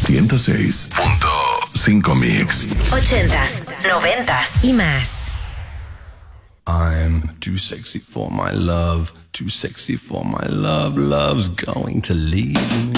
106.5 Mix. 80s, 90s y más. I'm too sexy for my love, too sexy for my love, love's going to leave me.